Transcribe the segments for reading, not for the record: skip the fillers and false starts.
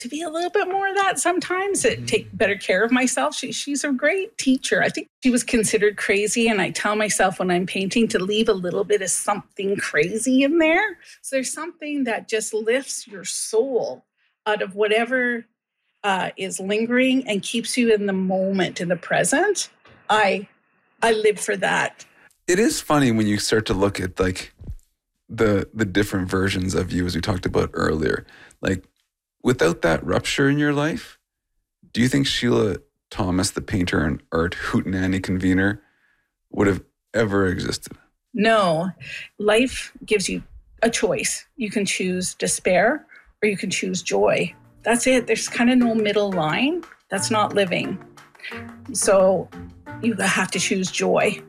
to be a little bit more of that sometimes, to take better care of myself. She's a great teacher. I think she was considered crazy, and I tell myself when I'm painting to leave a little bit of something crazy in there. So there's something that just lifts your soul out of whatever is lingering and keeps you in the moment, in the present. I live for that. It is funny when you start to look at like the different versions of you, as we talked about earlier. Like, without that rupture in your life, do you think Sheila Thomas, the painter and art hootenanny convener, would have ever existed? No. Life gives you a choice. You can choose despair or you can choose joy. That's it. There's kind of no middle line. That's not living. So you have to choose joy.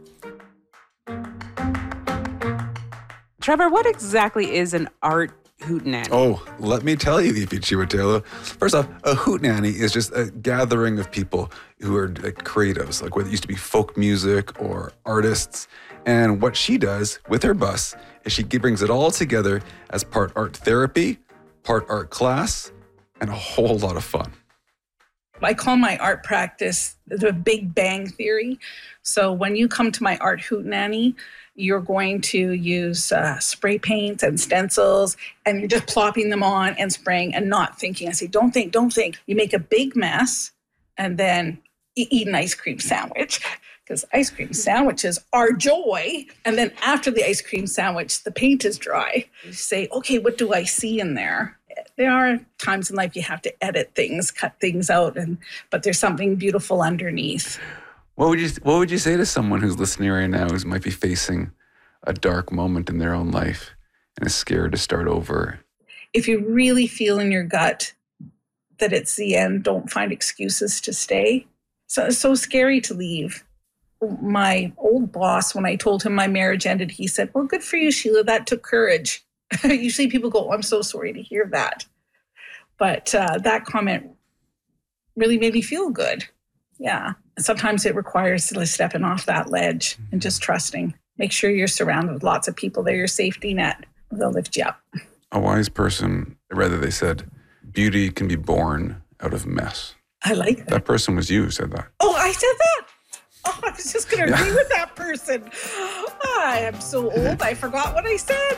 Trevor, what exactly is an art hootenanny? Oh, let me tell you, Ify Chiwetelwa. First off, a hootenanny is just a gathering of people who are like creatives, like whether it used to be folk music or artists. And what she does with her bus is she brings it all together as part art therapy, part art class, and a whole lot of fun. I call my art practice the Big Bang Theory. So when you come to my art hootenanny, you're going to use spray paints and stencils, and you're just plopping them on and spraying and not thinking. I say, don't think. You make a big mess, and then you eat an ice cream sandwich, because ice cream sandwiches are joy. And then after the ice cream sandwich, the paint is dry. You say, okay, what do I see in there? There are times in life you have to edit things, cut things out, but there's something beautiful underneath. What would you say to someone who's listening right now who might be facing a dark moment in their own life and is scared to start over? If you really feel in your gut that it's the end, don't find excuses to stay. So it's so scary to leave. My old boss, when I told him my marriage ended, he said, well, good for you, Sheila. That took courage. Usually people go, oh, I'm so sorry to hear that. But that comment really made me feel good. Yeah. Sometimes it requires stepping off that ledge and just trusting. Make sure you're surrounded with lots of people. They're your safety net. They'll lift you up. A wise person, rather, they said, beauty can be born out of mess. I like that. That person was you who said that. Oh, I said that? Oh, I was just going to agree with that person. I am so old, I forgot what I said.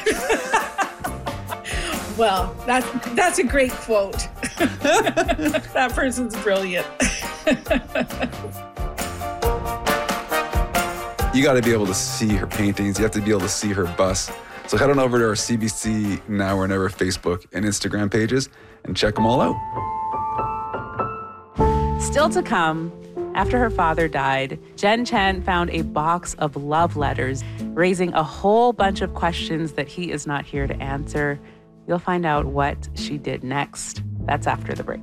Well, that's a great quote. That person's brilliant. You got to be able to see her paintings. You have to be able to see her bus. So head on over to our CBC Now or Never Facebook and Instagram pages and check them all out. Still to come, after her father died, Jen Chen found a box of love letters, raising a whole bunch of questions that he is not here to answer. You'll find out what she did next. That's after the break.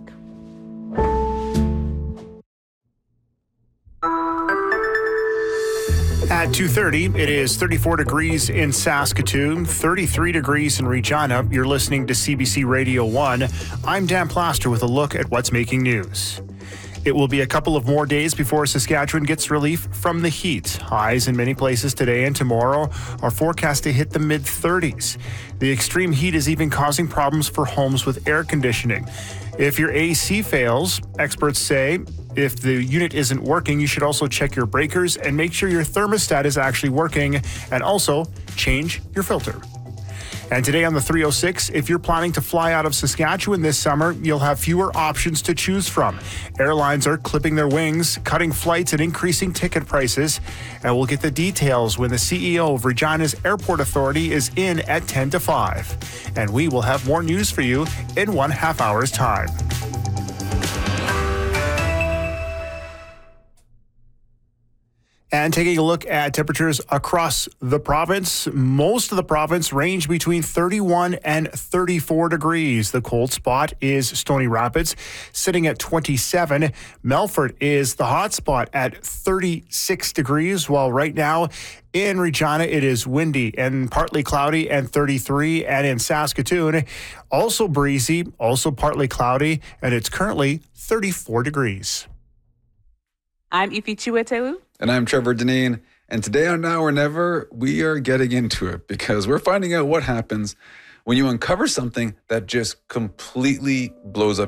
At 2:30, it is 34 degrees in Saskatoon, 33 degrees in Regina. You're listening to CBC Radio 1. I'm Dan Plaster with a look at what's making news. It will be a couple of more days before Saskatchewan gets relief from the heat. Highs in many places today and tomorrow are forecast to hit the mid-30s. The extreme heat is even causing problems for homes with air conditioning. If your AC fails, experts say if the unit isn't working, you should also check your breakers and make sure your thermostat is actually working, and also change your filter. And today on the 306, if you're planning to fly out of Saskatchewan this summer, you'll have fewer options to choose from. Airlines are clipping their wings, cutting flights and increasing ticket prices. And we'll get the details when the CEO of Regina's Airport Authority is in at 10 to 5. And we will have more news for you in 1.5 hours' time. And taking a look at temperatures across the province, most of the province range between 31 and 34 degrees. The cold spot is Stony Rapids, sitting at 27. Melfort is the hot spot at 36 degrees, while right now in Regina it is windy and partly cloudy and 33. And in Saskatoon, also breezy, also partly cloudy, and it's currently 34 degrees. I'm Ify Chiwetelwa. And I'm Trevor Deneen. And today on Now or Never, we are getting into it because we're finding out what happens when you uncover something that just completely blows up